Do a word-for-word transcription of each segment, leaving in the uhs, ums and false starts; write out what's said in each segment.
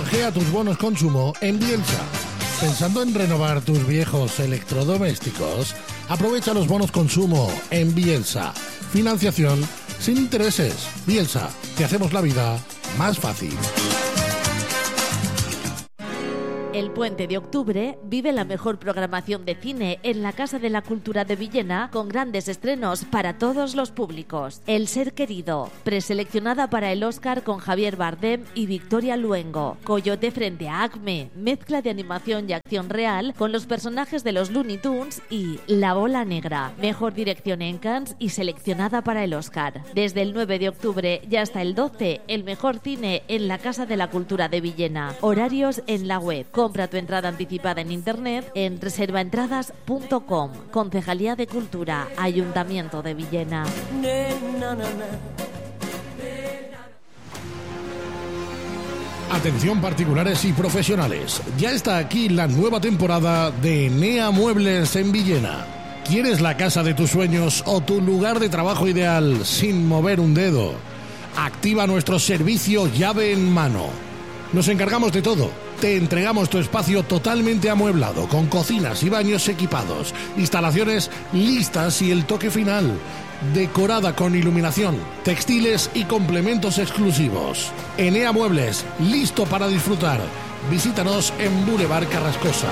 Canjea tus bonos consumo en Bielsa. ¿Pensando en renovar tus viejos electrodomésticos? Aprovecha los bonos consumo en Bielsa. Financiación sin intereses. Bielsa, te hacemos la vida más fácil. El Puente de Octubre vive la mejor programación de cine en la Casa de la Cultura de Villena, con grandes estrenos para todos los públicos. El Ser Querido, preseleccionada para el Oscar con Javier Bardem y Victoria Luengo. Coyote frente a Acme, mezcla de animación y acción real con los personajes de los Looney Tunes, y La Bola Negra, mejor dirección en Cannes y seleccionada para el Oscar. Desde el nueve de octubre y hasta el doce, el mejor cine en la Casa de la Cultura de Villena. Horarios en la web. Compra tu entrada anticipada en internet en reserva entradas punto com. Concejalía de Cultura, Ayuntamiento de Villena. Atención particulares y profesionales. Ya está aquí la nueva temporada de Enea Muebles en Villena. ¿Quieres la casa de tus sueños o tu lugar de trabajo ideal sin mover un dedo? Activa nuestro servicio llave en mano. Nos encargamos de todo. Te entregamos tu espacio totalmente amueblado, con cocinas y baños equipados, instalaciones listas y el toque final, decorada con iluminación, textiles y complementos exclusivos. Enea Muebles, listo para disfrutar. Visítanos en Boulevard Carrascosa.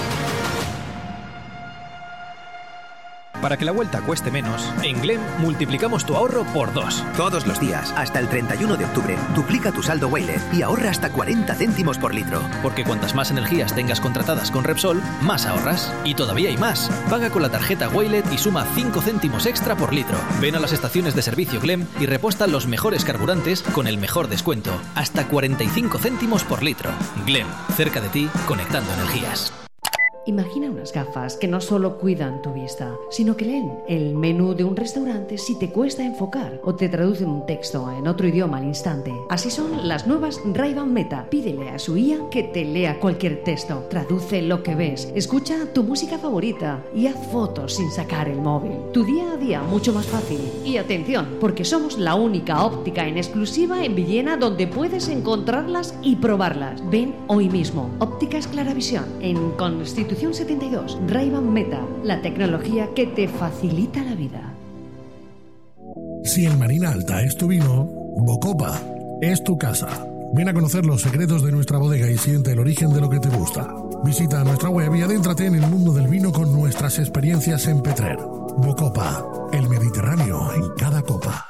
Para que la vuelta cueste menos, en Glem multiplicamos tu ahorro por dos. Todos los días, hasta el treinta y uno de octubre, duplica tu saldo Waylet y ahorra hasta cuarenta céntimos por litro. Porque cuantas más energías tengas contratadas con Repsol, más ahorras. Y todavía hay más. Paga con la tarjeta Waylet y suma cinco céntimos extra por litro. Ven a las estaciones de servicio Glem y repuesta los mejores carburantes con el mejor descuento. Hasta cuarenta y cinco céntimos por litro. Glem, cerca de ti, conectando energías. Imagina unas gafas que no solo cuidan tu vista, sino que leen el menú de un restaurante si te cuesta enfocar o te traducen un texto en otro idioma al instante. Así son las nuevas Ray-Ban Meta. Pídele a su I A que te lea cualquier texto, traduce lo que ves, escucha tu música favorita y haz fotos sin sacar el móvil. Tu día a día mucho más fácil. Y atención, porque somos la única óptica en exclusiva en Villena donde puedes encontrarlas y probarlas. Ven hoy mismo. Ópticas Claravisión en Constitución setenta y dos. Ray-Ban Meta, la tecnología que te facilita la vida. Si el Marina Alta es tu vino, Bocopa es tu casa. Ven a conocer los secretos de nuestra bodega y siente el origen de lo que te gusta. Visita nuestra web y adéntrate en el mundo del vino con nuestras experiencias en Petrer. Bocopa, el Mediterráneo en cada copa.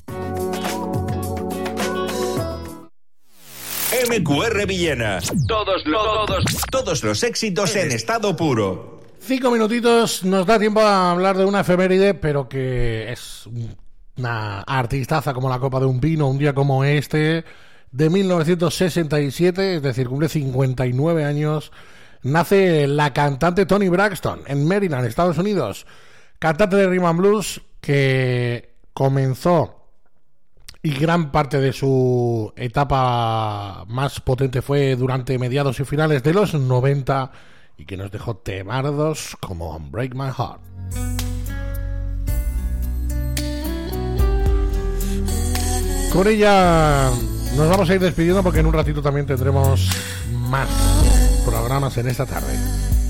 M Q R Villena. Todos los, todos, todos los éxitos en estado puro. Cinco minutitos, nos da tiempo a hablar de una efeméride, pero que es una artistaza como la copa de un pino, un día como este, de mil novecientos sesenta y siete, es decir, cumple cincuenta y nueve años, nace la cantante Toni Braxton en Maryland, Estados Unidos. Cantante de rhythm and blues que comenzó, y gran parte de su etapa más potente fue durante mediados y finales de los noventa, y que nos dejó temardos como Break My Heart. Con ella nos vamos a ir despidiendo porque en un ratito también tendremos más programas en esta tarde.